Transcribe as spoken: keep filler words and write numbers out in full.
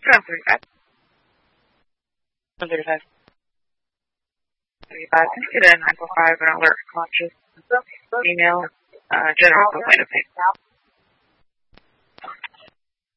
seven thirty-five. seven thirty-five. thirty-five. Can you get a nine four five an alert conscious email? Uh, general complaint of pain.